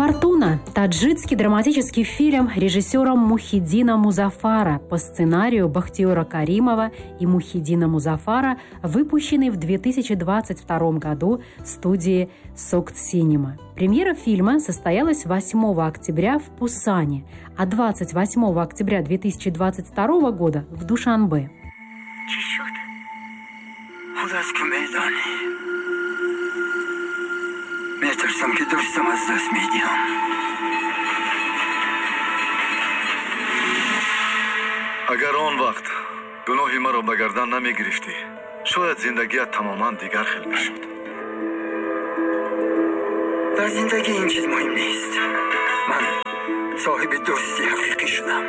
«Фортуна» – таджикский драматический фильм режиссера Мухиддина Музафара по сценарию Бахтиёра Каримова и Мухиддина Музафара, выпущенный в 2022 году студией Сокт Синема. Премьера фильма состоялась 8 октября в Пусане, а 28 октября 2022 года в Душанбе. میترسم که دوستم از دست میدیم. اگر آن وقت گناهی مرا به گردن نمیگرفتی شاید زندگیت تماما دیگر خلق میشد. در زندگی این چیز مهم نیست. من صاحب دوستی حقیقی شدم.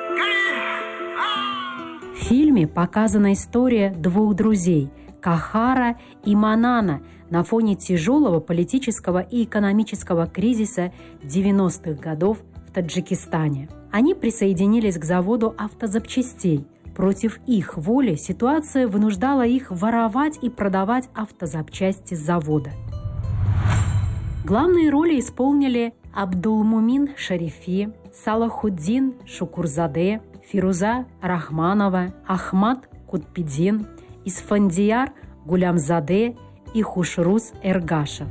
В фильме показана история двух друзей – Кахара и Манана на фоне тяжелого политического и экономического кризиса 90-х годов в Таджикистане. Они присоединились к заводу автозапчастей. Против их воли ситуация вынуждала их воровать и продавать автозапчасти с завода. Главные роли исполнили Абдулмумин Шарифи, Салахуддин Шукурзаде, Фируза Рахманова, Ахмад Кутбидин, Исфандияр Гулямзаде и Хушрус Эргашев.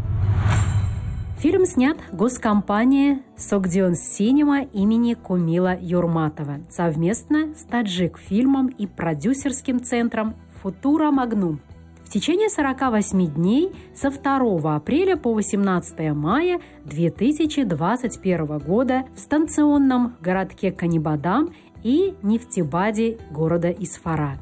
Фильм снят госкомпанией Сокдион Синема имени Кумила Юрматова совместно с Таджик-фильмом и продюсерским центром Футура Магнум. В течение 48 дней со 2 апреля по 18 мая 2021 года в станционном городке Канибадам и нефтебаде города Исфара.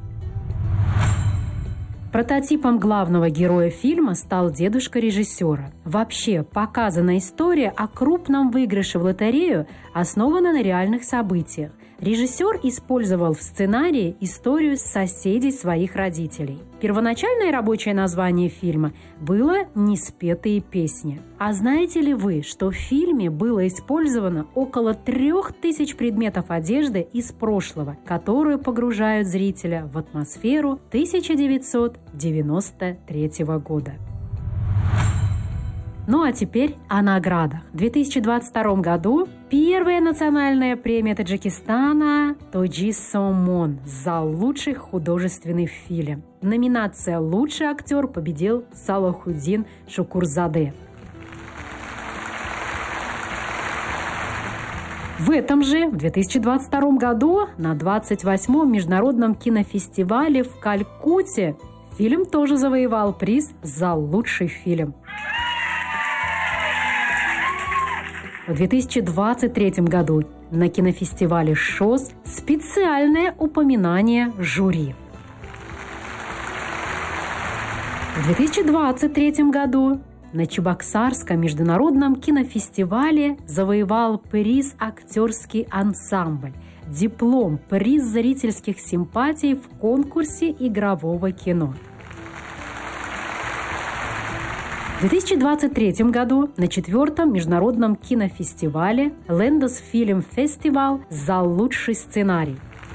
Прототипом главного героя фильма стал дедушка режиссера. Вообще, показана история о крупном выигрыше в лотерею, основана на реальных событиях. Режиссер использовал в сценарии историю соседей своих родителей. Первоначальное рабочее название фильма было «Неспетые песни». А знаете ли вы, что в фильме было использовано около 3000 предметов одежды из прошлого, которые погружают зрителя в атмосферу 1993 года? Ну а теперь о наградах. В 2022 году первая национальная премия Таджикистана «Тоджи Сомон» за лучший художественный фильм. Номинация «Лучший актер» победил Салахуддин Шукурзаде. В этом же, в 2022 году, на 28-м международном кинофестивале в Калькутте фильм тоже завоевал приз за лучший фильм. В 2023 году на кинофестивале ШОС специальное упоминание жюри. В 2023 году на Чебоксарском международном кинофестивале завоевал приз актерский ансамбль, диплом, приз зрительских симпатий в конкурсе игрового кино. В 2023 году на 4-м международном кинофестивале Лендос Фильм Фестивал за лучший сценарий.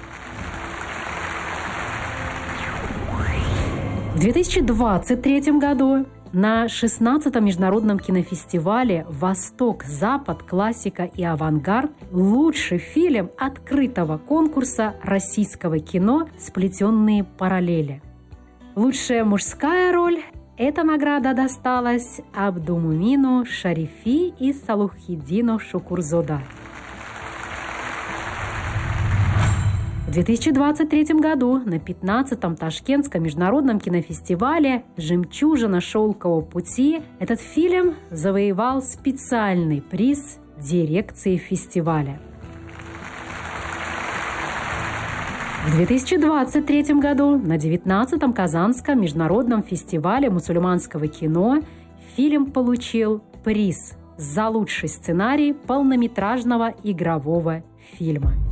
В 2023 году на 16-м международном кинофестивале «Восток-Запад. Классика и авангард» лучший фильм открытого конкурса российского кино «Сплетенные параллели». Лучшая мужская роль. Эта награда досталась Абдулмумину Шарифи и Салухиддину Шукурзода. В 2023 году на 15-м Ташкентском международном кинофестивале «Жемчужина шелкового пути» этот фильм завоевал специальный приз дирекции фестиваля. В 2023 году на 19-м Казанском международном фестивале мусульманского кино фильм получил приз за лучший сценарий полнометражного игрового фильма.